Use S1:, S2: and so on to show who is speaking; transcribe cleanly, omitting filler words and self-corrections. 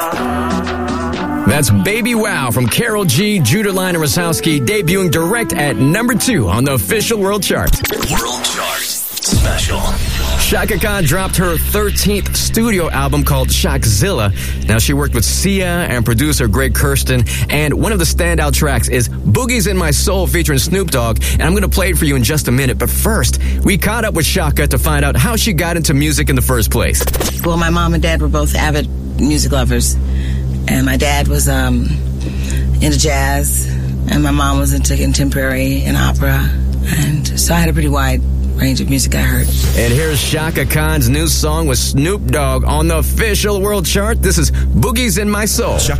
S1: That's Baby Wow from Karol G, Judah and Rosowski, debuting direct at number 2 on the official world chart.
S2: World Chart Special.
S1: Chaka Khan dropped her 13th studio album called Shockzilla. Now, she worked with Sia and producer Greg Kurstin, and one of the standout tracks is Boogie's in My Soul featuring Snoop Dogg, and I'm going to play it for you in just a minute. But first, we caught up with Chaka to find out how she got into music in the first place.
S3: Well, my mom and dad were both avid music lovers, and my dad was into jazz, and my mom was into contemporary and opera, and so I had a pretty wide range of music I heard.
S1: And here's Chaka Khan's new song with Snoop Dogg on the official world chart. This is Boogie's in My Soul.
S4: Chaka